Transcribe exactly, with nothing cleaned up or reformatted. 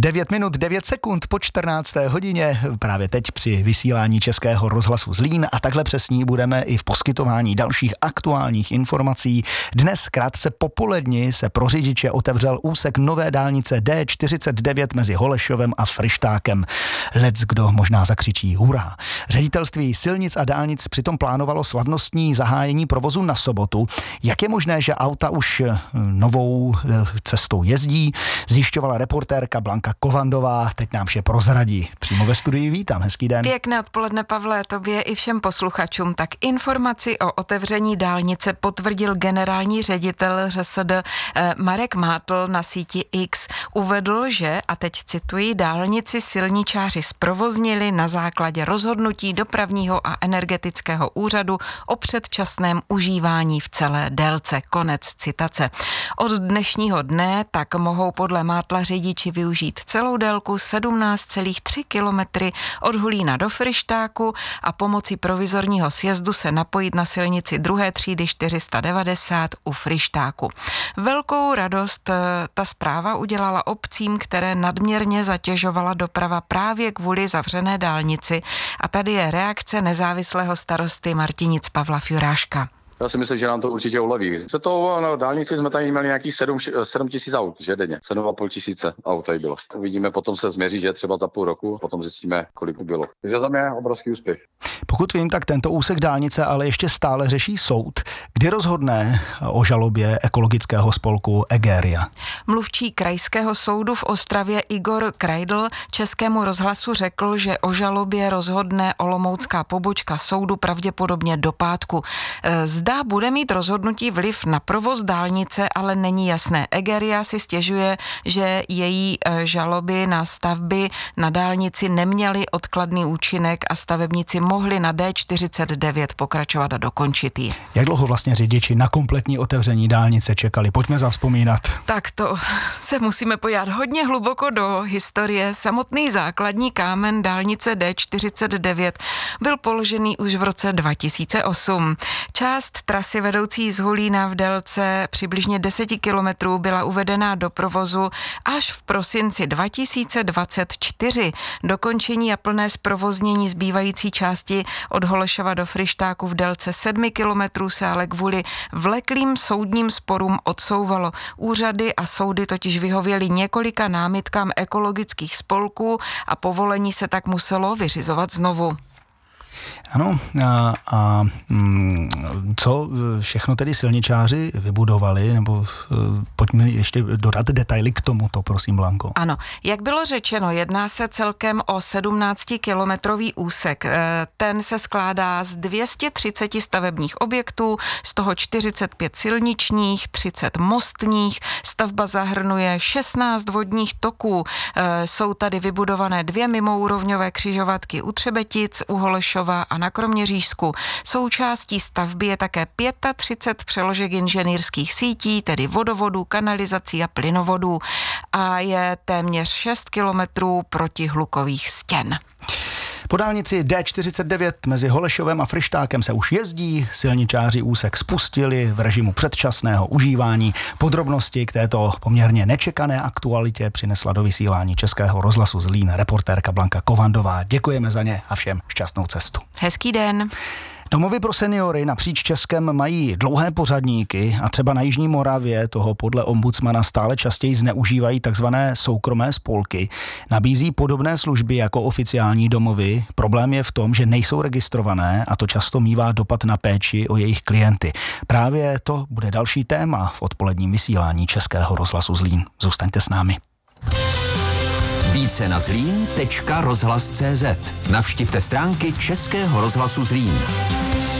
devět minut devět sekund po čtrnácté hodině, právě teď při vysílání Českého rozhlasu Zlín, a takhle přesní budeme i v poskytování dalších aktuálních informací. Dnes krátce po poledni se pro řidiče otevřel úsek nové dálnice D čtyřicet devět mezi Holešovem a Fryštákem. Lec kdo možná zakřičí hurá. Ředitelství silnic a dálnic přitom plánovalo slavnostní zahájení provozu na sobotu. Jak je možné, že auta už novou cestou jezdí? Zjišťovala reportérka Blanka Kovandová, teď nám vše prozradí. Přímo ve studii vítám, hezký den. Pěkné odpoledne, Pavle, tobě i všem posluchačům. Tak informaci o otevření dálnice potvrdil generální ředitel ŘSD Marek Mátl na síti X. Uvedl, že, a teď cituji, dálnici silničáři zprovoznili na základě rozhodnutí dopravního a energetického úřadu o předčasném užívání v celé délce. Konec citace. Od dnešního dne tak mohou podle Mátla řidiči využít celou délku sedmnáct celá tři kilometry od Hulína do Fryštáku a pomocí provizorního sjezdu se napojit na silnici druhé třídy čtyři sta devadesát u Fryštáku. Velkou radost ta zpráva udělala obcím, které nadměrně zatěžovala doprava právě kvůli zavřené dálnici, a tady je reakce nezávislého starosty Martinic Pavla Furáška. Já si myslím, že nám to určitě uleví. Před tou na dálnici jsme tady měli nějakých sedm tisíc aut, že denně. sedm a půl tisíce aut tady bylo. Uvidíme, potom se změří, že třeba za půl roku, potom zjistíme, kolik bylo. Takže za mě obrovský úspěch. Pokud vím, tak tento úsek dálnice ale ještě stále řeší soud. Kdy rozhodne o žalobě ekologického spolku Egeria? Mluvčí krajského soudu v Ostravě Igor Krajdl Českému rozhlasu řekl, že o žalobě rozhodne olomoucká pobočka soudu pravděpodobně do pátku. Zda bude mít rozhodnutí vliv na provoz dálnice, ale není jasné. Egeria si stěžuje, že její žaloby na stavby na dálnici neměly odkladný účinek a stavebníci mohli na D čtyřicet devět pokračovat a dokončit ji. Jak dlouho vlastně řidiči na kompletní otevření dálnice čekali? Pojďme zavzpomínat. Tak to se musíme podívat hodně hluboko do historie. Samotný základní kámen dálnice D čtyřicet devět byl položený už v roce dva tisíce osm. Část trasy vedoucí z Hulína v délce přibližně deset kilometrů byla uvedena do provozu až v prosinci dva tisíce dvacet čtyři. Dokončení a plné zprovoznění zbývající části od Holešova do Fryštáku v délce sedm kilometrů se ale kvůli vleklým soudním sporům odsouvalo. Úřady a soudy totiž vyhověly několika námitkám ekologických spolků a povolení se tak muselo vyřizovat znovu. Ano, a, a co všechno tedy silničáři vybudovali, nebo pojďme ještě dodat detaily k tomuto, prosím, Blanko. Ano, jak bylo řečeno, jedná se celkem o sedmnáctikilometrový úsek. Ten se skládá z dvě stě třicet stavebních objektů, z toho čtyřicet pět silničních, třicet mostních, stavba zahrnuje šestnáct vodních toků, jsou tady vybudované dvě mimoúrovňové křižovatky u Třebetic, u Holešova a na Kroměřížsku. Součástí stavby je také třicet pět přeložek inženýrských sítí, tedy vodovodů, kanalizací a plynovodů, a je téměř šest kilometrů protihlukových stěn. Po dálnici D čtyřicet devět mezi Holešovem a Fryštákem se už jezdí, silničáři úsek spustili v režimu předčasného užívání. Podrobnosti k této poměrně nečekané aktualitě přinesla do vysílání Českého rozhlasu Zlín reportérka Blanka Kovandová. Děkujeme za ně a všem šťastnou cestu. Hezký den. Domovy pro seniory napříč Českem mají dlouhé pořadníky a třeba na Jižní Moravě toho podle ombudsmana stále častěji zneužívají takzvané soukromé spolky. Nabízí podobné služby jako oficiální domovy. Problém je v tom, že nejsou registrované a to často mívá dopad na péči o jejich klienty. Právě to bude další téma v odpoledním vysílání Českého rozhlasu Zlín. Zůstaňte s námi. Více na zlín tečka rozhlas tečka cé zet. Navštivte stránky Českého rozhlasu Zlín.